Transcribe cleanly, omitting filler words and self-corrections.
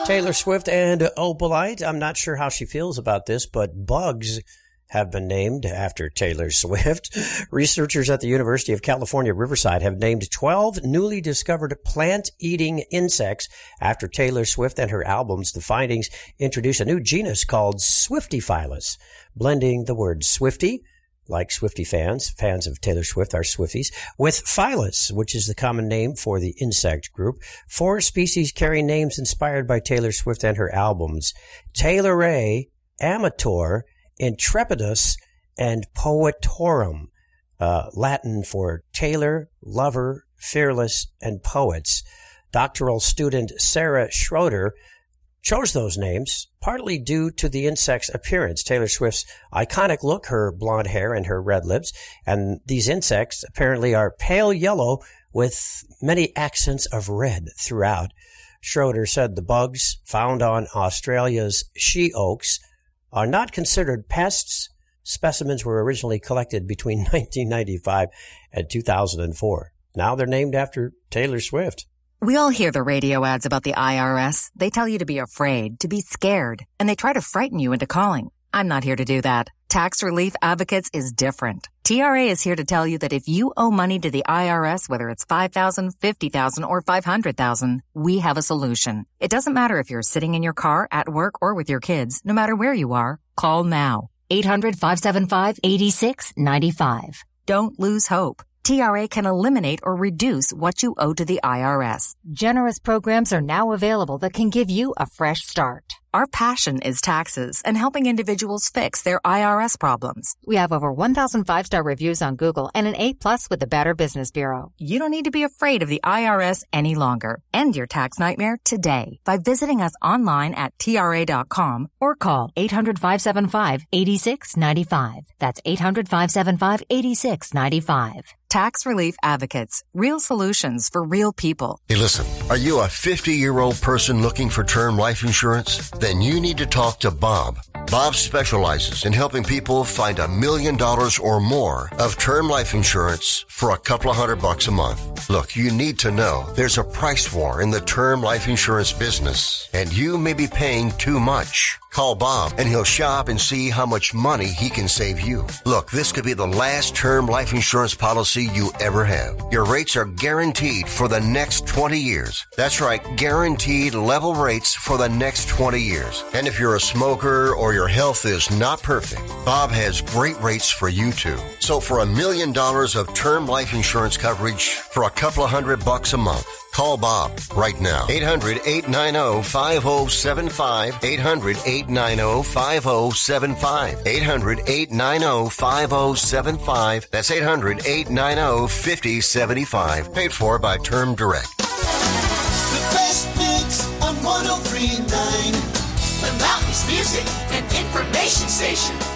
Taylor Swift and Opalite. I'm not sure how she feels about this, but bugs have been named after Taylor Swift. Researchers at the University of California, Riverside have named 12 newly discovered plant-eating insects after Taylor Swift and her albums. The findings introduce a new genus called Swiftyphilus, blending the word Swifty, like Swifty fans of Taylor Swift are Swifties, with Phyllis, which is the common name for the insect group. 4 species carry names inspired by Taylor Swift and her albums: Taylorrae, Amator, Intrepidus, and Poetorum, Latin for tailor, lover, fearless, and poets. Doctoral student Sarah Schroeder chose those names partly due to the insect's appearance. Taylor Swift's iconic look, her blonde hair and her red lips, and these insects apparently are pale yellow with many accents of red throughout. Schroeder said the bugs found on Australia's she oaks are not considered pests. Specimens were originally collected between 1995 and 2004. Now they're named after Taylor Swift. We all hear the radio ads about the IRS. They tell you to be afraid, to be scared, and they try to frighten you into calling. I'm not here to do that. Tax Relief Advocates is different. TRA is here to tell you that if you owe money to the IRS, whether it's $5,000, $50,000, or $500,000, we have a solution. It doesn't matter if you're sitting in your car, at work, or with your kids. No matter where you are, call now. 800-575-8695. Don't lose hope. TRA can eliminate or reduce what you owe to the IRS. Generous programs are now available that can give you a fresh start. Our passion is taxes and helping individuals fix their IRS problems. We have over 1,000 5-star reviews on Google and an A+ with the Better Business Bureau. You don't need to be afraid of the IRS any longer. End your tax nightmare today by visiting us online at TRA.com or call 800-575-8695. That's 800-575-8695. Tax Relief Advocates. Real solutions for real people. Hey, listen, are you a 50-year-old person looking for term life insurance? Then you need to talk to Bob. Bob specializes in helping people find $1 million or more of term life insurance for a couple of $100 a month. Look, you need to know there's a price war in the term life insurance business, and you may be paying too much. Call Bob and he'll shop and see how much money he can save you. Look, this could be the last term life insurance policy you ever have. Your rates are guaranteed for the next 20 years. That's right, guaranteed level rates for the next 20 years. And if you're a smoker or your health is not perfect, Bob has great rates for you too. So for $1 million of term life insurance coverage for a couple of $100 a month, call Bob right now. 800-890-5075. 800-890-5075. 800-890-5075. That's 800-890-5075. Paid for by Term Direct. The best mix on 103.9. The Mountains Music and Information Station.